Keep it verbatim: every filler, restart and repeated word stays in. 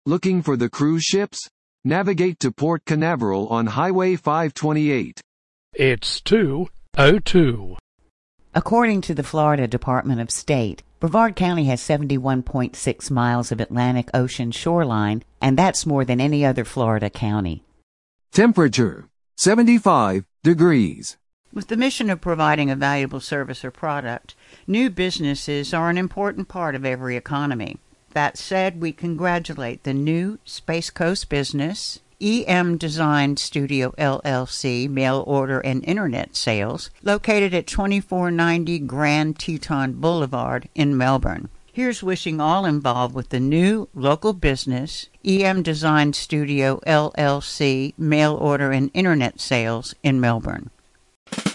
Looking for the cruise ships? Navigate to Port Canaveral on Highway five twenty-eight. It's two oh two. According to the Florida Department of State, Brevard County has seventy-one point six miles of Atlantic Ocean shoreline, and that's more than any other Florida county. Temperature, seventy-five degrees. With the mission of providing a valuable service or product, new businesses are an important part of every economy. That said, we congratulate the new Space Coast business, E M Design Studio L L C, mail order and internet sales, located at twenty-four ninety Grand Teton Boulevard in Melbourne. Here's wishing all involved with the new local business, E M Design Studio L L C, mail order and internet sales in Melbourne.